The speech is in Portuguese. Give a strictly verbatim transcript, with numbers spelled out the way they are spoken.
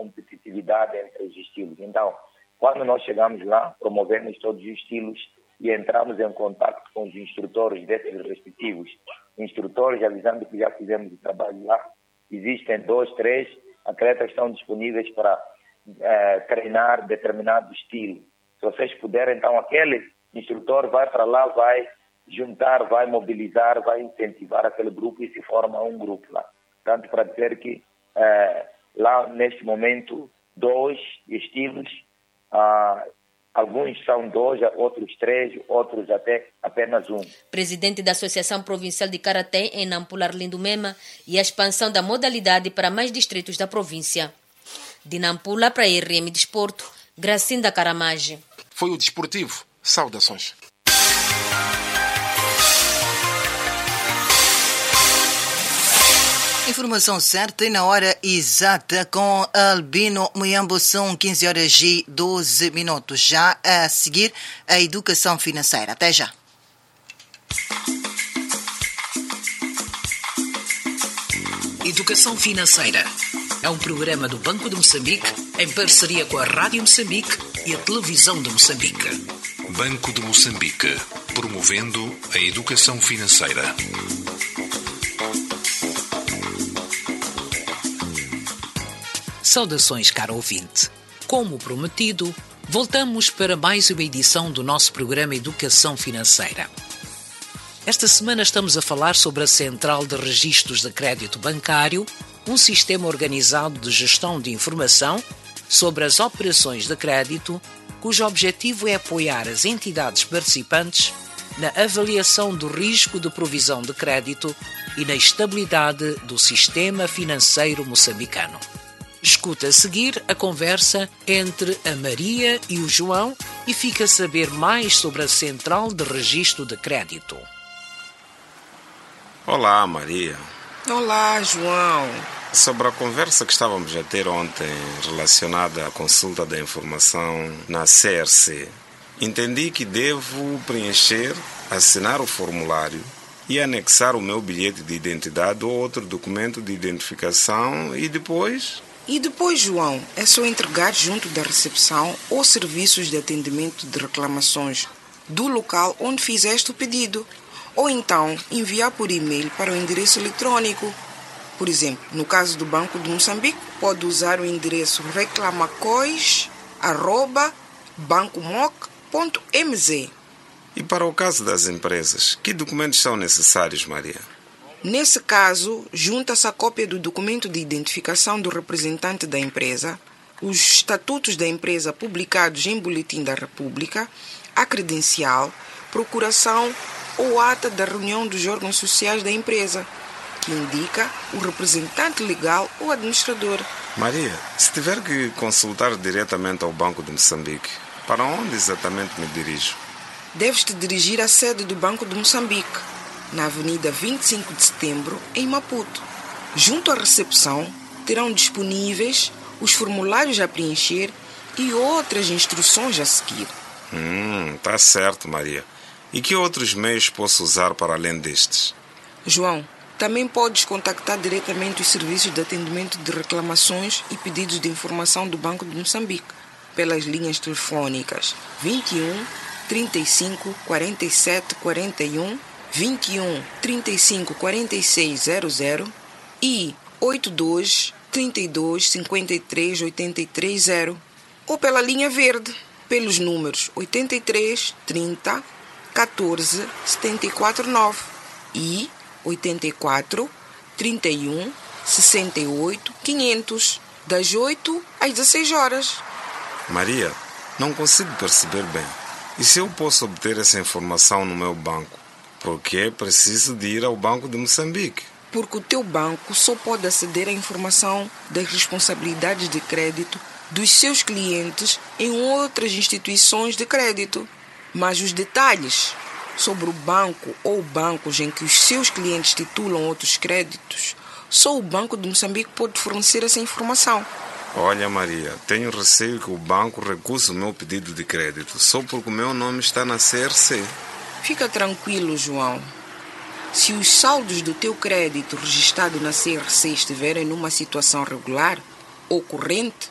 competitividade entre os estilos. Então, quando nós chegamos lá, promovemos todos os estilos e entramos em contato com os instrutores desses respectivos instrutores, avisando que já fizemos o trabalho lá. Existem dois, três atletas que estão disponíveis para eh, treinar determinado estilo. Se vocês puderem, então, aquele instrutor vai para lá, vai juntar, vai mobilizar, vai incentivar aquele grupo e se forma um grupo lá. Tanto para dizer que eh, lá, neste momento, dois estilos, ah, alguns são dois, outros três, outros até apenas um. Presidente da Associação Provincial de Karatê em Nampula, Arlindo Mema, e a expansão da modalidade para mais distritos da província. De Nampula para a R M Desporto, Gracinda Caramage. Foi o Desportivo. Saudações. Informação certa e na hora exata com Albino Muyambo, são quinze horas e doze minutos. Já a seguir, a educação financeira. Até já. Educação Financeira é um programa do Banco de Moçambique em parceria com a Rádio Moçambique e a Televisão de Moçambique. Banco de Moçambique, promovendo a educação financeira. Saudações, caro ouvinte. Como prometido, voltamos para mais uma edição do nosso programa Educação Financeira. Esta semana estamos a falar sobre a Central de Registros de Crédito Bancário, um sistema organizado de gestão de informação sobre as operações de crédito, cujo objetivo é apoiar as entidades participantes na avaliação do risco de provisão de crédito e na estabilidade do sistema financeiro moçambicano. Escuta a seguir a conversa entre a Maria e o João e fica a saber mais sobre a Central de Registro de Crédito. Olá, Maria. Olá, João. Sobre a conversa que estávamos a ter ontem relacionada à consulta da informação na C R C, entendi que devo preencher, assinar o formulário e anexar o meu bilhete de identidade ou outro documento de identificação e depois... E depois, João, é só entregar junto da recepção ou serviços de atendimento de reclamações do local onde fizeste o pedido. Ou então enviar por e-mail para o endereço eletrônico. Por exemplo, no caso do Banco de Moçambique, pode usar o endereço reclamacois arroba bancomoc ponto m z. E para o caso das empresas, que documentos são necessários, Maria? Nesse caso, junta-se a cópia do documento de identificação do representante da empresa, os estatutos da empresa publicados em Boletim da República, a credencial, procuração ou ata da reunião dos órgãos sociais da empresa, que indica o representante legal ou administrador. Maria, se tiver que consultar diretamente ao Banco de Moçambique, para onde exatamente me dirijo? Deves te dirigir à sede do Banco de Moçambique, na Avenida vinte e cinco de Setembro, em Maputo. Junto à recepção, terão disponíveis os formulários a preencher e outras instruções a seguir. Hum, tá certo, Maria. E que outros meios posso usar para além destes? João, também podes contactar diretamente os serviços de atendimento de reclamações e pedidos de informação do Banco de Moçambique pelas linhas telefônicas vinte e um, trinta e cinco, quarenta e sete, quarenta e um, vinte e um, trinta e cinco, quarenta e seis, zero zero e oitenta e dois, trinta e dois, cinquenta e três, oitenta e três, zero, ou pela linha verde pelos números oitenta e três, trinta, catorze, setenta e quatro, nove e oitenta e quatro, trinta e um, sessenta e oito, quinhentos, das oito às dezesseis horas. Maria, não consigo perceber bem. E se eu posso obter essa informação no meu banco? Porque é preciso de ir ao Banco de Moçambique. Porque o teu banco só pode aceder à informação das responsabilidades de crédito dos seus clientes em outras instituições de crédito. Mas os detalhes sobre o banco ou bancos em que os seus clientes titulam outros créditos, só o Banco de Moçambique pode fornecer essa informação. Olha, Maria, tenho receio que o banco recuse o meu pedido de crédito só porque o meu nome está na C R C. Fica tranquilo, João. Se os saldos do teu crédito registrado na C R C estiverem numa situação regular ou corrente,